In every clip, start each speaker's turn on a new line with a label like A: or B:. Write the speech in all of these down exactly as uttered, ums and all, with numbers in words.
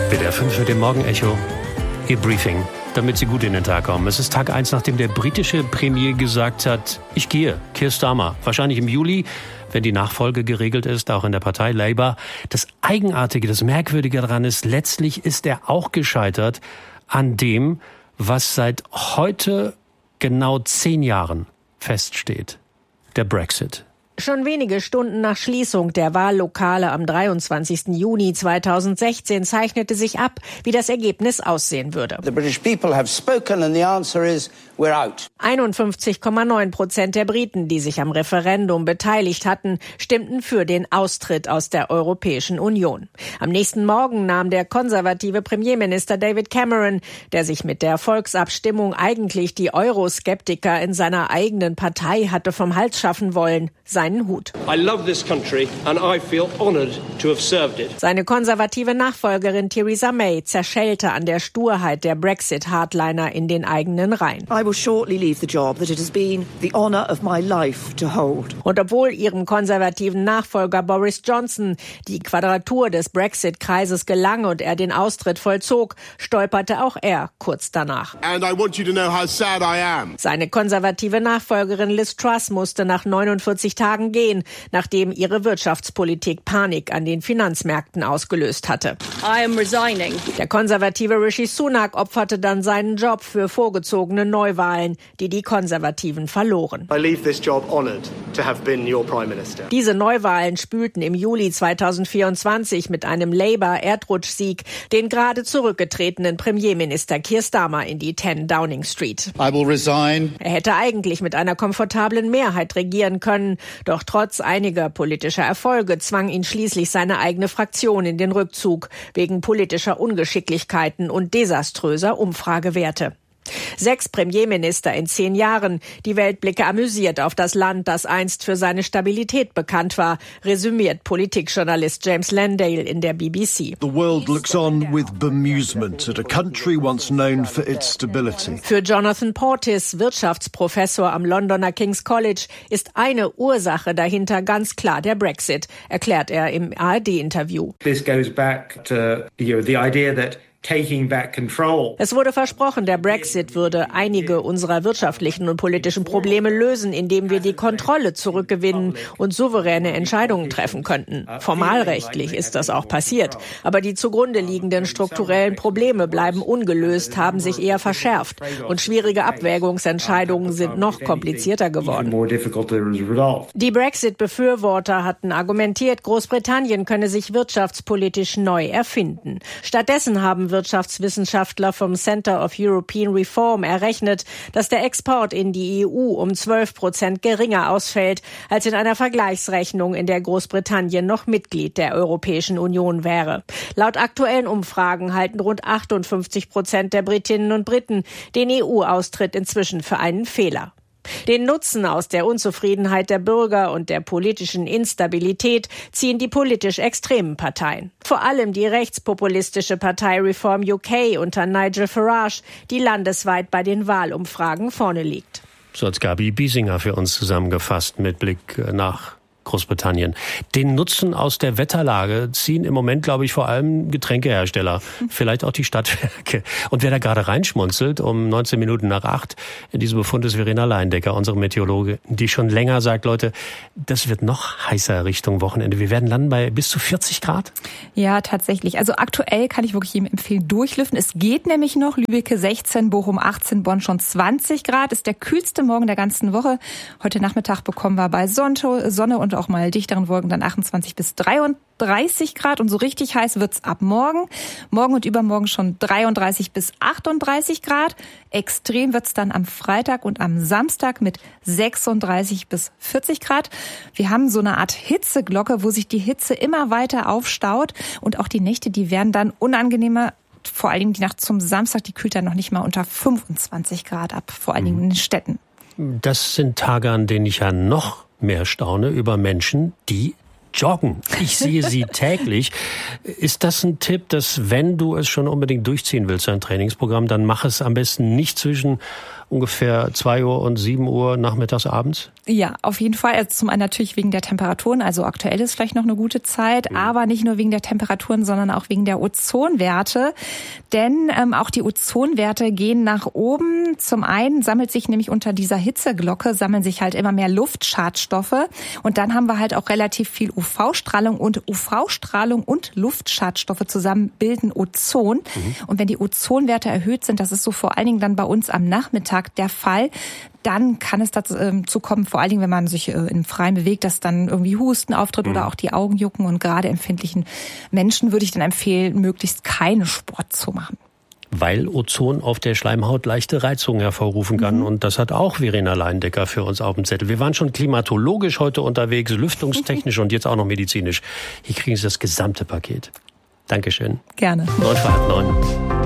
A: W D R fünf mit dem Morgenecho, Ihr Briefing, damit Sie gut in den Tag kommen. Es ist Tag eins, nachdem der britische Premier gesagt hat, ich gehe, Keir Starmer, wahrscheinlich im Juli, wenn die Nachfolge geregelt ist, auch in der Partei Labour. Das Eigenartige, das Merkwürdige daran ist, letztlich ist er auch gescheitert an dem, was seit heute genau zehn Jahren feststeht, der Brexit.
B: Schon wenige Stunden nach Schließung der Wahllokale am dreiundzwanzigsten Juni zweitausendsechzehn zeichnete sich ab, wie das Ergebnis aussehen würde.
C: The British people have spoken and the answer is we're out.
B: einundfünfzig Komma neun Prozent der Briten, die sich am Referendum beteiligt hatten, stimmten für den Austritt aus der Europäischen Union. Am nächsten Morgen nahm der konservative Premierminister David Cameron, der sich mit der Volksabstimmung eigentlich die Euroskeptiker in seiner eigenen Partei hatte vom Hals schaffen wollen, seinen Hut.
D: I love this country and I feel honored to have served it.
B: Seine konservative Nachfolgerin Theresa May zerschellte an der Sturheit der Brexit-Hardliner in den eigenen Reihen.
E: I will shortly leave the job that it has been the honor of my life to hold.
B: Und obwohl ihrem konservativen Nachfolger Boris Johnson die Quadratur des Brexit-Kreises gelang und er den Austritt vollzog, stolperte auch er kurz danach.
F: And I want you to know how sad I am.
B: Seine konservative Nachfolgerin Liz Truss musste nach neunundvierzig Tagen gehen, nachdem ihre Wirtschaftspolitik Panik an den Finanzmärkten ausgelöst hatte.
G: I am resigning.
B: Der konservative Rishi Sunak opferte dann seinen Job für vorgezogene Neuwahlen, die die Konservativen verloren.
H: I leave this job honored to have been your Prime Minister.
B: Diese Neuwahlen spülten im Juli zweitausendvierundzwanzig mit einem Labour-Erdrutschsieg den gerade zurückgetretenen Premierminister Keir Starmer in die zehn Downing Street.
I: I will resign.
B: Er hätte eigentlich mit einer komfortablen Mehrheit regieren können, doch trotz einiger politischer Erfolge zwang ihn schließlich seine eigene Fraktion in den Rückzug wegen politischer Ungeschicklichkeiten und desaströser Umfragewerte. Sechs Premierminister in zehn Jahren. Die Welt blicke amüsiert auf das Land, das einst für seine Stabilität bekannt war, resümiert Politikjournalist James Landale in der B B C.
J: The world looks on with bemusement at a country once known for its stability.
B: Für Jonathan Portis, Wirtschaftsprofessor am Londoner King's College, ist eine Ursache dahinter ganz klar der Brexit, erklärt er im A R D-Interview.
K: This goes back to, you know, the idea that taking back control.
B: Es wurde versprochen, der Brexit würde einige unserer wirtschaftlichen und politischen Probleme lösen, indem wir die Kontrolle zurückgewinnen und souveräne Entscheidungen treffen könnten. Formalrechtlich ist das auch passiert. Aber die zugrunde liegenden strukturellen Probleme bleiben ungelöst, haben sich eher verschärft. Und schwierige Abwägungsentscheidungen sind noch komplizierter geworden. Die Brexit-Befürworter hatten argumentiert, Großbritannien könne sich wirtschaftspolitisch neu erfinden. Stattdessen haben Wirtschaftswissenschaftler vom Center of European Reform errechnet, dass der Export in die E U um zwölf Prozent geringer ausfällt, als in einer Vergleichsrechnung, in der Großbritannien noch Mitglied der Europäischen Union wäre. Laut aktuellen Umfragen halten rund achtundfünfzig Prozent der Britinnen und Briten den E U-Austritt inzwischen für einen Fehler. Den Nutzen aus der Unzufriedenheit der Bürger und der politischen Instabilität ziehen die politisch extremen Parteien. Vor allem die rechtspopulistische Partei Reform U K unter Nigel Farage, die landesweit bei den Wahlumfragen vorne liegt.
A: So hat Gabi Biesinger für uns zusammengefasst mit Blick nach Großbritannien. Den Nutzen aus der Wetterlage ziehen im Moment, glaube ich, vor allem Getränkehersteller, vielleicht auch die Stadtwerke. Und wer da gerade reinschmunzelt, um neunzehn Minuten nach acht, in diesem Befund ist Verena Leindecker, unsere Meteorologe, die schon länger sagt, Leute, das wird noch heißer Richtung Wochenende. Wir werden landen bei bis zu vierzig Grad.
L: Ja, tatsächlich. Also aktuell kann ich wirklich jedem empfehlen, durchlüften. Es geht nämlich noch. Lübeck sechzehn, Bochum achtzehn, Bonn schon zwanzig Grad. Ist der kühlste Morgen der ganzen Woche. Heute Nachmittag bekommen wir bei Sonne und auch mal dichteren Wolken dann achtundzwanzig bis dreiunddreißig Grad und so richtig heiß wird's ab morgen. Morgen und übermorgen schon dreiunddreißig bis achtunddreißig Grad. Extrem wird's dann am Freitag und am Samstag mit sechsunddreißig bis vierzig Grad. Wir haben so eine Art Hitzeglocke, wo sich die Hitze immer weiter aufstaut und auch die Nächte, die werden dann unangenehmer. Vor allen Dingen die Nacht zum Samstag, die kühlt dann noch nicht mal unter fünfundzwanzig Grad ab, vor allen Dingen in den Städten.
A: Das sind Tage, an denen ich ja noch mehr staune über Menschen, die joggen. Ich sehe sie täglich. Ist das ein Tipp, dass wenn du es schon unbedingt durchziehen willst, ein Trainingsprogramm, dann mach es am besten nicht zwischen ungefähr zwei Uhr und sieben Uhr nachmittags, abends?
L: Ja, auf jeden Fall. Also zum einen natürlich wegen der Temperaturen. Also aktuell ist vielleicht noch eine gute Zeit, mhm. aber nicht nur wegen der Temperaturen, sondern auch wegen der Ozonwerte. Denn ähm, auch die Ozonwerte gehen nach oben. Zum einen sammelt sich nämlich unter dieser Hitzeglocke, sammeln sich halt immer mehr Luftschadstoffe. Und dann haben wir halt auch relativ viel U V-Strahlung. Und U V-Strahlung und Luftschadstoffe zusammen bilden Ozon. Mhm. Und wenn die Ozonwerte erhöht sind, das ist so vor allen Dingen dann bei uns am Nachmittag der Fall, dann kann es dazu kommen, vor allen Dingen, wenn man sich im Freien bewegt, dass dann irgendwie Husten auftritt mhm. oder auch die Augen jucken. Und gerade empfindlichen Menschen würde ich dann empfehlen, möglichst keinen Sport zu machen.
A: Weil Ozon auf der Schleimhaut leichte Reizungen hervorrufen kann. Mhm. Und das hat auch Verena Leindecker für uns auf dem Zettel. Wir waren schon klimatologisch heute unterwegs, lüftungstechnisch und jetzt auch noch medizinisch. Hier kriegen Sie das gesamte Paket. Dankeschön.
L: Gerne.
A: Neun vor halb neun.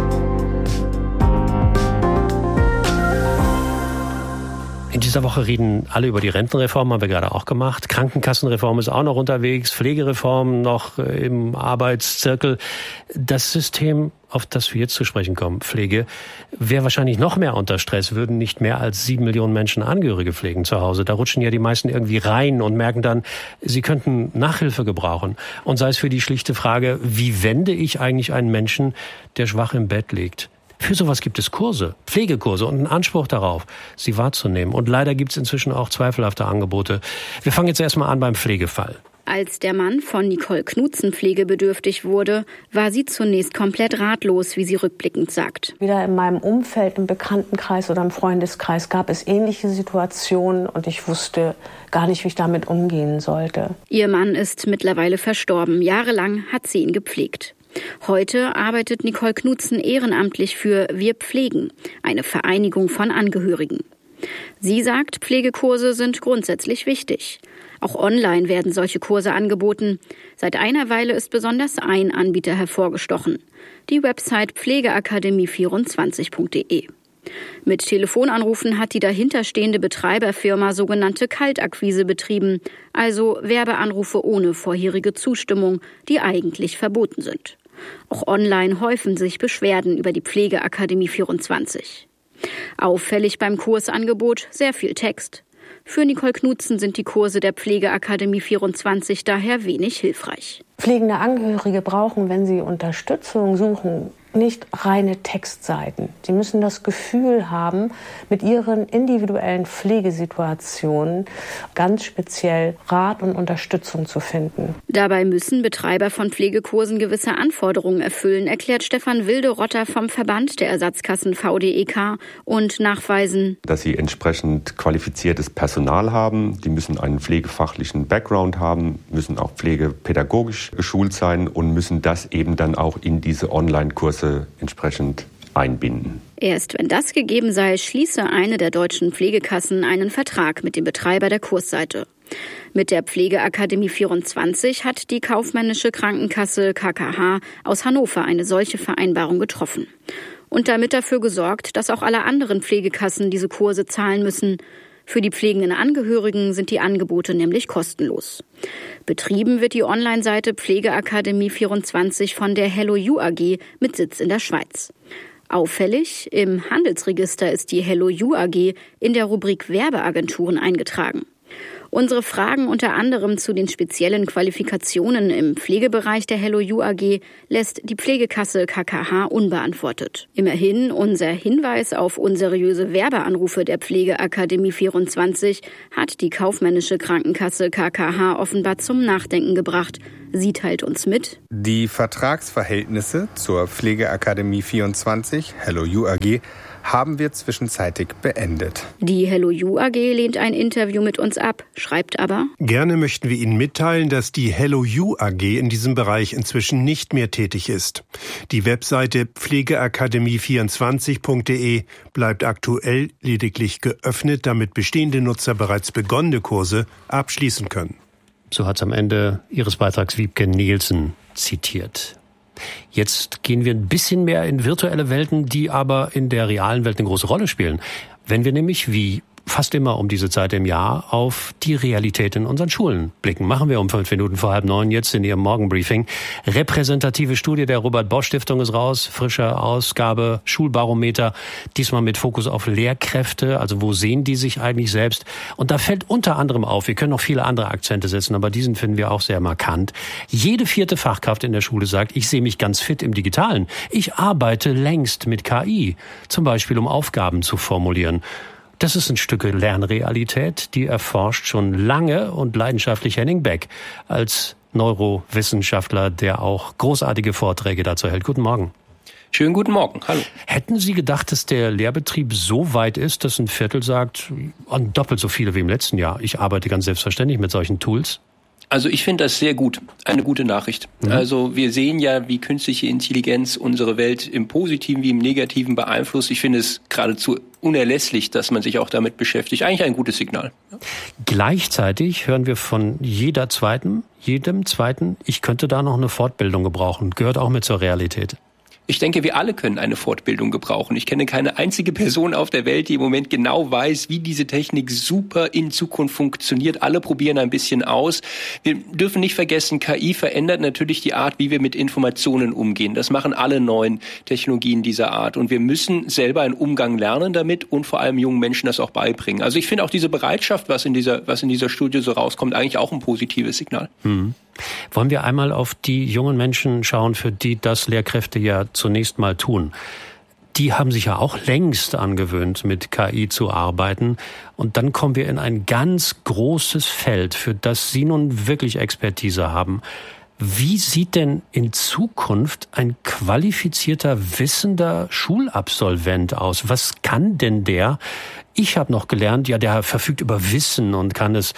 A: In dieser Woche reden alle über die Rentenreform, haben wir gerade auch gemacht. Krankenkassenreform ist auch noch unterwegs, Pflegereform noch im Arbeitszirkel. Das System, auf das wir jetzt zu sprechen kommen, Pflege, wäre wahrscheinlich noch mehr unter Stress, würden nicht mehr als sieben Millionen Menschen Angehörige pflegen zu Hause. Da rutschen ja die meisten irgendwie rein und merken dann, sie könnten Nachhilfe gebrauchen. Und sei es für die schlichte Frage, wie wende ich eigentlich einen Menschen, der schwach im Bett liegt? Für sowas gibt es Kurse, Pflegekurse und einen Anspruch darauf, sie wahrzunehmen. Und leider gibt es inzwischen auch zweifelhafte Angebote. Wir fangen jetzt erstmal an beim Pflegefall.
G: Als der Mann von Nicole Knutzen pflegebedürftig wurde, war sie zunächst komplett ratlos, wie sie rückblickend sagt.
I: Wieder in meinem Umfeld, im Bekanntenkreis oder im Freundeskreis gab es ähnliche Situationen und ich wusste gar nicht, wie ich damit umgehen sollte.
G: Ihr Mann ist mittlerweile verstorben. Jahrelang hat sie ihn gepflegt. Heute arbeitet Nicole Knutzen ehrenamtlich für Wir pflegen, eine Vereinigung von Angehörigen. Sie sagt, Pflegekurse sind grundsätzlich wichtig. Auch online werden solche Kurse angeboten. Seit einer Weile ist besonders ein Anbieter hervorgestochen: die Website pflegeakademie vierundzwanzig punkt de. Mit Telefonanrufen hat die dahinterstehende Betreiberfirma sogenannte Kaltakquise betrieben, also Werbeanrufe ohne vorherige Zustimmung, die eigentlich verboten sind. Auch online häufen sich Beschwerden über die Pflegeakademie vierundzwanzig. Auffällig beim Kursangebot sehr viel Text. Für Nicole Knutzen sind die Kurse der Pflegeakademie vierundzwanzig daher wenig hilfreich.
I: Pflegende Angehörige brauchen, wenn sie Unterstützung suchen, nicht reine Textseiten. Sie müssen das Gefühl haben, mit ihren individuellen Pflegesituationen ganz speziell Rat und Unterstützung zu finden.
G: Dabei müssen Betreiber von Pflegekursen gewisse Anforderungen erfüllen, erklärt Stefan Wilderotter vom Verband der Ersatzkassen V D E K und nachweisen,
M: dass sie entsprechend qualifiziertes Personal haben. Die müssen einen pflegefachlichen Background haben, müssen auch pflegepädagogisch geschult sein und müssen das eben dann auch in diese Online-Kurse entsprechend einbinden.
G: Erst wenn das gegeben sei, schließe eine der deutschen Pflegekassen einen Vertrag mit dem Betreiber der Kursseite. Mit der Pflegeakademie vierundzwanzig hat die kaufmännische Krankenkasse K K H aus Hannover eine solche Vereinbarung getroffen. Und damit dafür gesorgt, dass auch alle anderen Pflegekassen diese Kurse zahlen müssen. Für die pflegenden Angehörigen sind die Angebote nämlich kostenlos. Betrieben wird die Online-Seite Pflegeakademie vierundzwanzig von der Hello You A G mit Sitz in der Schweiz. Auffällig, im Handelsregister ist die Hello You A G in der Rubrik Werbeagenturen eingetragen. Unsere Fragen unter anderem zu den speziellen Qualifikationen im Pflegebereich der Hello You A G lässt die Pflegekasse K K H unbeantwortet. Immerhin, unser Hinweis auf unseriöse Werbeanrufe der Pflegeakademie vierundzwanzig hat die kaufmännische Krankenkasse K K H offenbar zum Nachdenken gebracht. Sie teilt uns mit:
N: Die Vertragsverhältnisse zur Pflegeakademie vierundzwanzig, Hello You A G, haben wir zwischenzeitig beendet.
G: Die Hello You A G lehnt ein Interview mit uns ab, schreibt aber:
O: Gerne möchten wir Ihnen mitteilen, dass die Hello You A G in diesem Bereich inzwischen nicht mehr tätig ist. Die Webseite pflegeakademie vierundzwanzig punkt de bleibt aktuell lediglich geöffnet, damit bestehende Nutzer bereits begonnene Kurse abschließen können.
A: So hat es am Ende ihres Beitrags Wiebke Nielsen zitiert. Jetzt gehen wir ein bisschen mehr in virtuelle Welten, die aber in der realen Welt eine große Rolle spielen. Wenn wir nämlich, wie fast immer um diese Zeit im Jahr auf die Realität in unseren Schulen blicken. Machen wir um fünf Minuten vor halb neun jetzt in Ihrem Morgenbriefing. Repräsentative Studie der Robert-Bosch-Stiftung ist raus. Frische Ausgabe, Schulbarometer. Diesmal mit Fokus auf Lehrkräfte. Also wo sehen die sich eigentlich selbst? Und da fällt unter anderem auf, wir können noch viele andere Akzente setzen, aber diesen finden wir auch sehr markant. Jede vierte Fachkraft in der Schule sagt, ich sehe mich ganz fit im Digitalen. Ich arbeite längst mit K I. Zum Beispiel, um Aufgaben zu formulieren. Das ist ein Stück Lernrealität, die erforscht schon lange und leidenschaftlich Henning Beck als Neurowissenschaftler, der auch großartige Vorträge dazu hält. Guten Morgen.
P: Schönen guten Morgen. Hallo.
A: Hätten Sie gedacht, dass der Lehrbetrieb so weit ist, dass ein Viertel sagt, doppelt so viele wie im letzten Jahr? Ich arbeite ganz selbstverständlich mit solchen Tools.
P: Also ich finde das sehr gut, eine gute Nachricht. Mhm. Also wir sehen ja, wie künstliche Intelligenz unsere Welt im Positiven wie im Negativen beeinflusst. Ich finde es geradezu unerlässlich, dass man sich auch damit beschäftigt. Eigentlich ein gutes Signal.
A: Gleichzeitig hören wir von jeder zweiten, jedem zweiten, ich könnte da noch eine Fortbildung gebrauchen. Gehört auch mit zur Realität.
P: Ich denke, wir alle können eine Fortbildung gebrauchen. Ich kenne keine einzige Person auf der Welt, die im Moment genau weiß, wie diese Technik super in Zukunft funktioniert. Alle probieren ein bisschen aus. Wir dürfen nicht vergessen, K I verändert natürlich die Art, wie wir mit Informationen umgehen. Das machen alle neuen Technologien dieser Art. Und wir müssen selber einen Umgang lernen damit und vor allem jungen Menschen das auch beibringen. Also ich finde auch diese Bereitschaft, was in dieser, was in dieser Studie so rauskommt, eigentlich auch ein positives Signal.
A: Hm. Wollen wir einmal auf die jungen Menschen schauen, für die das Lehrkräfte ja zunächst mal tun. Die haben sich ja auch längst angewöhnt, mit K I zu arbeiten. Und dann kommen wir in ein ganz großes Feld, für das Sie nun wirklich Expertise haben. Wie sieht denn in Zukunft ein qualifizierter, wissender Schulabsolvent aus? Was kann denn der? Ich habe noch gelernt, ja, der verfügt über Wissen und kann es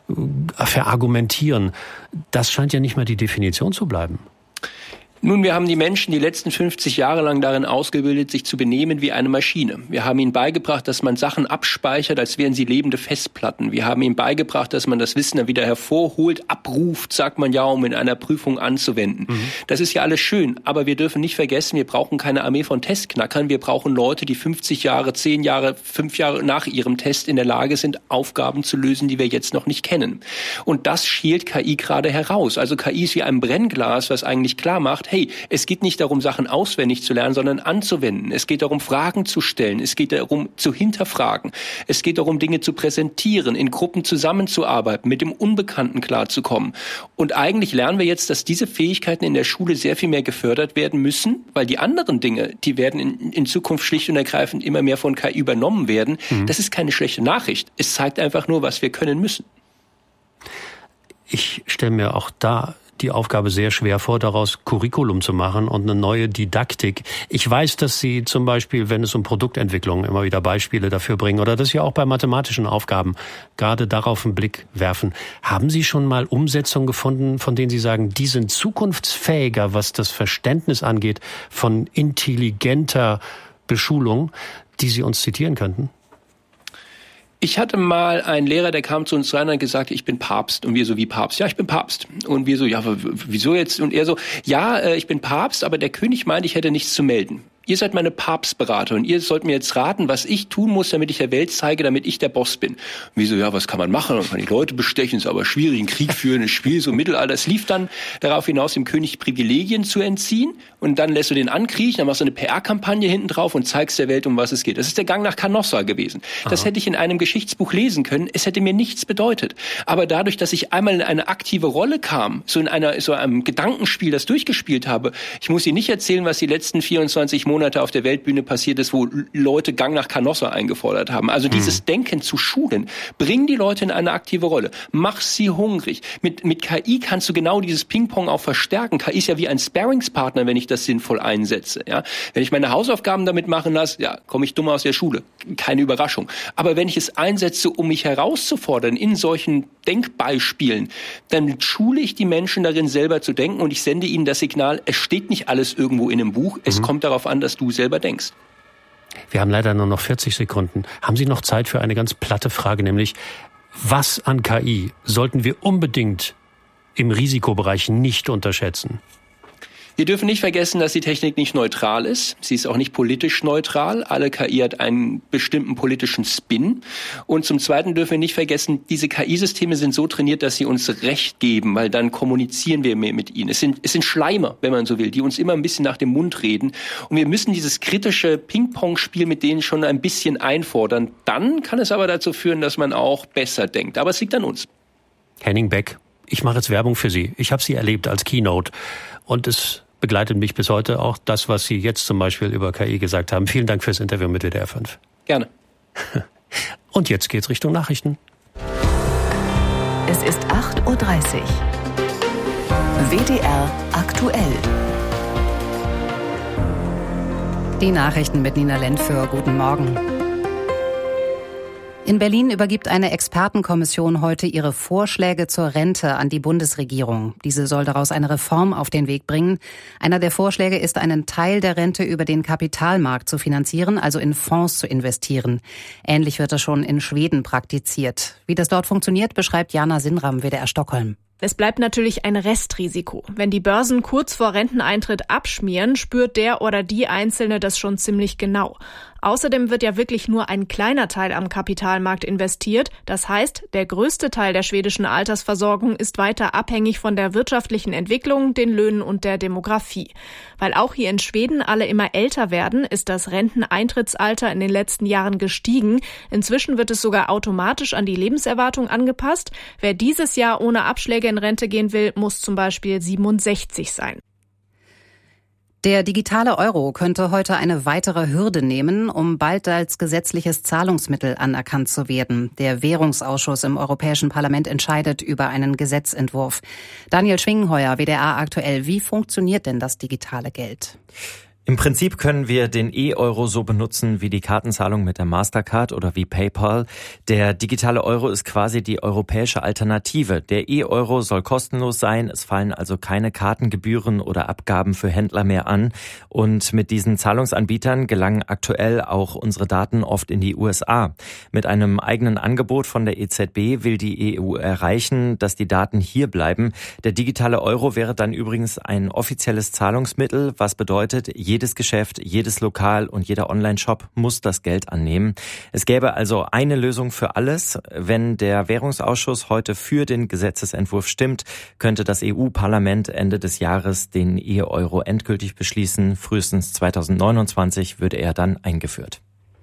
A: verargumentieren. Das scheint ja nicht mehr die Definition zu bleiben.
P: Nun, wir haben die Menschen die letzten fünfzig Jahre lang darin ausgebildet, sich zu benehmen wie eine Maschine. Wir haben ihnen beigebracht, dass man Sachen abspeichert, als wären sie lebende Festplatten. Wir haben ihnen beigebracht, dass man das Wissen dann wieder hervorholt, abruft, sagt man ja, um in einer Prüfung anzuwenden. Mhm. Das ist ja alles schön, aber wir dürfen nicht vergessen, wir brauchen keine Armee von Testknackern. Wir brauchen Leute, die fünfzig Jahre, zehn Jahre, fünf Jahre nach ihrem Test in der Lage sind, Aufgaben zu lösen, die wir jetzt noch nicht kennen. Und das schält K I gerade heraus. Also K I ist wie ein Brennglas, was eigentlich klar macht, hey, es geht nicht darum, Sachen auswendig zu lernen, sondern anzuwenden. Es geht darum, Fragen zu stellen. Es geht darum, zu hinterfragen. Es geht darum, Dinge zu präsentieren, in Gruppen zusammenzuarbeiten, mit dem Unbekannten klarzukommen. Und eigentlich lernen wir jetzt, dass diese Fähigkeiten in der Schule sehr viel mehr gefördert werden müssen, weil die anderen Dinge, die werden in, in Zukunft schlicht und ergreifend immer mehr von K I übernommen werden. Mhm. Das ist keine schlechte Nachricht. Es zeigt einfach nur, was wir können müssen.
A: Ich stelle mir auch da die Aufgabe sehr schwer vor, daraus Curriculum zu machen und eine neue Didaktik. Ich weiß, dass Sie zum Beispiel, wenn es um Produktentwicklung immer wieder Beispiele dafür bringen oder dass Sie auch bei mathematischen Aufgaben gerade darauf einen Blick werfen. Haben Sie schon mal Umsetzungen gefunden, von denen Sie sagen, die sind zukunftsfähiger, was das Verständnis angeht von intelligenter Beschulung, die Sie uns zitieren könnten?
P: Ich hatte mal einen Lehrer, der kam zu uns rein und hat gesagt, ich bin Papst. Und wir so, wie Papst? Ja, ich bin Papst. Und wir so, ja, wieso jetzt? Und er so, ja, ich bin Papst, aber der König meint, ich hätte nichts zu melden. Ihr seid meine Papstberater und ihr sollt mir jetzt raten, was ich tun muss, damit ich der Welt zeige, damit ich der Boss bin. Und wir so, ja, was kann man machen? Man kann die Leute bestechen, ist aber schwierig, einen Krieg führen, ein Spiel, so Mittelalter. Es lief dann darauf hinaus, dem König Privilegien zu entziehen und dann lässt du den ankriechen, dann machst du eine P R-Kampagne hinten drauf und zeigst der Welt, um was es geht. Das ist der Gang nach Canossa gewesen. Das Aha. hätte ich in einem Geschichtsbuch lesen können, es hätte mir nichts bedeutet. Aber dadurch, dass ich einmal in eine aktive Rolle kam, so in einer, so einem Gedankenspiel, das durchgespielt habe, ich muss Ihnen nicht erzählen, was die letzten vierundzwanzig Monate Monate auf der Weltbühne passiert ist, wo Leute Gang nach Canossa eingefordert haben. Also dieses mhm. Denken zu schulen, bring die Leute in eine aktive Rolle, mach sie hungrig. Mit, mit K I kannst du genau dieses Ping-Pong auch verstärken. K I ist ja wie ein Sparringspartner, wenn ich das sinnvoll einsetze. Ja? Wenn ich meine Hausaufgaben damit machen lasse, ja, komme ich dumm aus der Schule. Keine Überraschung. Aber wenn ich es einsetze, um mich herauszufordern in solchen Denkbeispielen, dann schule ich die Menschen darin, selber zu denken und ich sende ihnen das Signal, es steht nicht alles irgendwo in einem Buch, es mhm. kommt darauf an, dass du selber denkst.
A: Wir haben leider nur noch vierzig Sekunden. Haben Sie noch Zeit für eine ganz platte Frage, nämlich, was an K I sollten wir unbedingt im Risikobereich nicht unterschätzen?
P: Wir dürfen nicht vergessen, dass die Technik nicht neutral ist. Sie ist auch nicht politisch neutral. Alle K I hat einen bestimmten politischen Spin. Und zum Zweiten dürfen wir nicht vergessen, diese K I-Systeme sind so trainiert, dass sie uns Recht geben, weil dann kommunizieren wir mehr mit ihnen. Es sind, es sind Schleimer, wenn man so will, die uns immer ein bisschen nach dem Mund reden. Und wir müssen dieses kritische Ping-Pong-Spiel mit denen schon ein bisschen einfordern. Dann kann es aber dazu führen, dass man auch besser denkt. Aber es liegt an uns.
A: Henning Beck, ich mache jetzt Werbung für Sie. Ich habe Sie erlebt als Keynote. Und es begleitet mich bis heute auch das, was Sie jetzt zum Beispiel über K I gesagt haben. Vielen Dank fürs Interview mit W D R fünf.
P: Gerne.
A: Und jetzt geht's Richtung Nachrichten.
Q: Es ist acht Uhr dreißig. W D R aktuell.
R: Die Nachrichten mit Nina Lentföhr. Guten Morgen. In Berlin übergibt eine Expertenkommission heute ihre Vorschläge zur Rente an die Bundesregierung. Diese soll daraus eine Reform auf den Weg bringen. Einer der Vorschläge ist, einen Teil der Rente über den Kapitalmarkt zu finanzieren, also in Fonds zu investieren. Ähnlich wird das schon in Schweden praktiziert. Wie das dort funktioniert, beschreibt Jana Sinram, W D R Stockholm.
S: Es bleibt natürlich ein Restrisiko. Wenn die Börsen kurz vor Renteneintritt abschmieren, spürt der oder die Einzelne das schon ziemlich genau. Außerdem wird ja wirklich nur ein kleiner Teil am Kapitalmarkt investiert. Das heißt, der größte Teil der schwedischen Altersversorgung ist weiter abhängig von der wirtschaftlichen Entwicklung, den Löhnen und der Demografie. Weil auch hier in Schweden alle immer älter werden, ist das Renteneintrittsalter in den letzten Jahren gestiegen. Inzwischen wird es sogar automatisch an die Lebenserwartung angepasst. Wer dieses Jahr ohne Abschläge in Rente gehen will, muss zum Beispiel siebenundsechzig sein.
R: Der digitale Euro könnte heute eine weitere Hürde nehmen, um bald als gesetzliches Zahlungsmittel anerkannt zu werden. Der Währungsausschuss im Europäischen Parlament entscheidet über einen Gesetzentwurf. Daniel Schwingenheuer, W D R aktuell. Wie funktioniert denn das digitale Geld?
T: Im Prinzip können wir den E-Euro so benutzen wie die Kartenzahlung mit der Mastercard oder wie PayPal. Der digitale Euro ist quasi die europäische Alternative. Der E-Euro soll kostenlos sein. Es fallen also keine Kartengebühren oder Abgaben für Händler mehr an. Und mit diesen Zahlungsanbietern gelangen aktuell auch unsere Daten oft in die U S A. Mit einem eigenen Angebot von der E Z B will die E U erreichen, dass die Daten hier bleiben. Der digitale Euro wäre dann übrigens ein offizielles Zahlungsmittel, was bedeutet, jedes Geschäft, jedes Lokal und jeder Online-Shop muss das Geld annehmen. Es gäbe also eine Lösung für alles. Wenn der Währungsausschuss heute für den Gesetzesentwurf stimmt, könnte das E U-Parlament Ende des Jahres den E-Euro endgültig beschließen. Frühestens zweitausendneunundzwanzig würde er dann eingeführt.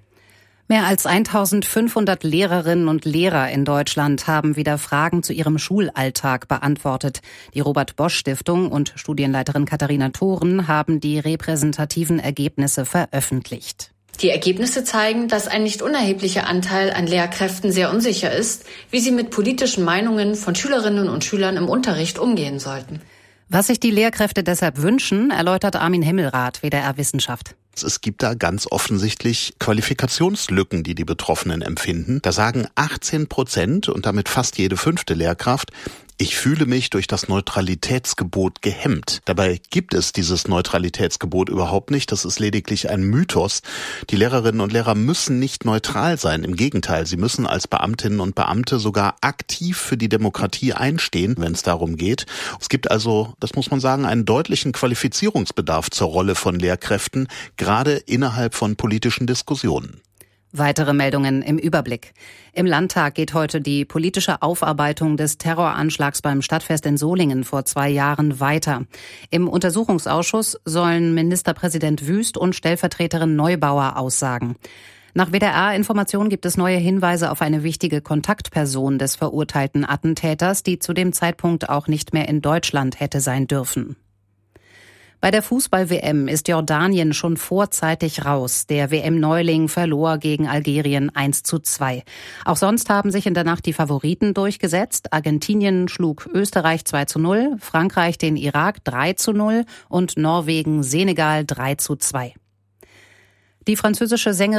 R: Mehr als eintausendfünfhundert Lehrerinnen und Lehrer in Deutschland haben wieder Fragen zu ihrem Schulalltag beantwortet. Die Robert-Bosch-Stiftung und Studienleiterin Katharina Thoren haben die repräsentativen Ergebnisse veröffentlicht.
U: Die Ergebnisse zeigen, dass ein nicht unerheblicher Anteil an Lehrkräften sehr unsicher ist, wie sie mit politischen Meinungen von Schülerinnen und Schülern im Unterricht umgehen sollten.
R: Was sich die Lehrkräfte deshalb wünschen, erläutert Armin Himmelrath, W D R Wissenschaft.
V: Es gibt da ganz offensichtlich Qualifikationslücken, die die Betroffenen empfinden. Da sagen achtzehn Prozent und damit fast jede fünfte Lehrkraft, ich fühle mich durch das Neutralitätsgebot gehemmt. Dabei gibt es dieses Neutralitätsgebot überhaupt nicht. Das ist lediglich ein Mythos. Die Lehrerinnen und Lehrer müssen nicht neutral sein. Im Gegenteil, sie müssen als Beamtinnen und Beamte sogar aktiv für die Demokratie einstehen, wenn es darum geht. Es gibt also, das muss man sagen, einen deutlichen Qualifizierungsbedarf zur Rolle von Lehrkräften, gerade innerhalb von politischen Diskussionen.
R: Weitere Meldungen im Überblick. Im Landtag geht heute die politische Aufarbeitung des Terroranschlags beim Stadtfest in Solingen vor zwei Jahren weiter. Im Untersuchungsausschuss sollen Ministerpräsident Wüst und Stellvertreterin Neubauer aussagen. Nach W D R-Informationen gibt es neue Hinweise auf eine wichtige Kontaktperson des verurteilten Attentäters, die zu dem Zeitpunkt auch nicht mehr in Deutschland hätte sein dürfen. Bei der Fußball-W M ist Jordanien schon vorzeitig raus. Der W M-Neuling verlor gegen Algerien eins zu zwei. Auch sonst haben sich in der Nacht die Favoriten durchgesetzt. Argentinien schlug Österreich zwei zu null, Frankreich den Irak drei zu null und Norwegen Senegal drei zu zwei. Die französische Sängerin